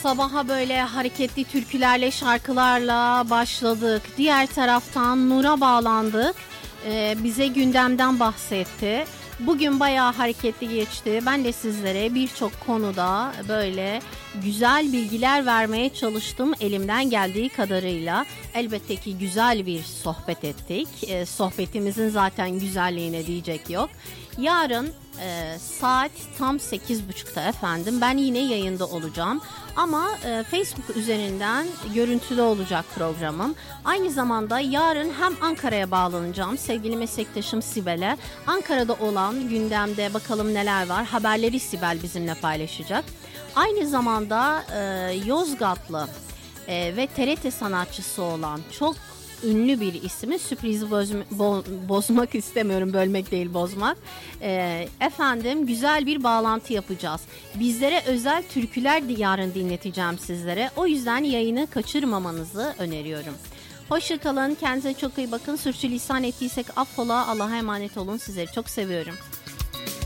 sabaha böyle hareketli türkülerle, şarkılarla başladık. Diğer taraftan Nur'a bağlandık. Bize gündemden bahsetti. Bugün bayağı hareketli geçti. Ben de sizlere birçok konuda böyle güzel bilgiler vermeye çalıştım elimden geldiği kadarıyla. Elbette ki güzel bir sohbet ettik. Sohbetimizin zaten güzelliğine diyecek yok. Yarın saat tam 8.30'da efendim ben yine yayında olacağım. Ama Facebook üzerinden görüntülü olacak programım. Aynı zamanda yarın hem Ankara'ya bağlanacağım sevgili meslektaşım Sibel'e. Ankara'da olan gündemde bakalım neler var, haberleri Sibel bizimle paylaşacak. Aynı zamanda Yozgatlı ve TRT sanatçısı olan çok ünlü bir ismi, sürprizi bozmak istemiyorum, bölmek değil bozmak. Efendim güzel bir bağlantı yapacağız. Bizlere özel türküler yarın dinleteceğim sizlere. O yüzden yayını kaçırmamanızı öneriyorum. Hoşça kalın, kendinize çok iyi bakın. Sürçülisan ettiysek affola, Allah'a emanet olun. Sizleri çok seviyorum.